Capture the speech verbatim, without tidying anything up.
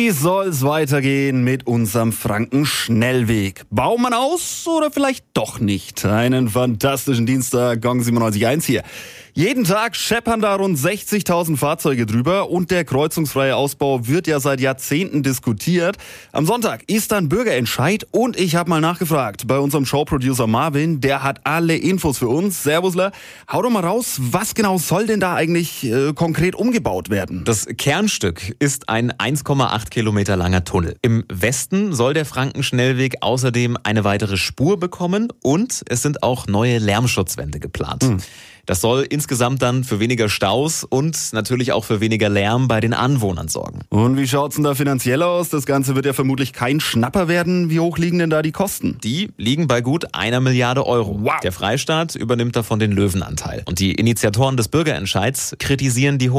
Wie soll's weitergehen mit unserem Franken-Schnellweg? Baut man aus oder vielleicht doch nicht? Einen fantastischen Dienstag, Gong siebenundneunzig Komma eins hier. Jeden Tag scheppern da rund sechzigtausend Fahrzeuge drüber und der kreuzungsfreie Ausbau wird ja seit Jahrzehnten diskutiert. Am Sonntag ist dann Bürgerentscheid und ich habe mal nachgefragt bei unserem Showproducer Marvin, der hat alle Infos für uns. Servusler, hau doch mal raus, was genau soll denn da eigentlich äh, konkret umgebaut werden? Das Kernstück ist ein eins Komma acht Kilometer langer Tunnel. Im Westen soll der Franken-Schnellweg außerdem eine weitere Spur bekommen und es sind auch neue Lärmschutzwände geplant. Mhm. Das soll insgesamt dann für weniger Staus und natürlich auch für weniger Lärm bei den Anwohnern sorgen. Und wie schaut's denn da finanziell aus? Das Ganze wird ja vermutlich kein Schnapper werden. Wie hoch liegen denn da die Kosten? Die liegen bei gut einer Milliarde Euro. Wow. Der Freistaat übernimmt davon den Löwenanteil. Und die Initiatoren des Bürgerentscheids kritisieren die hohen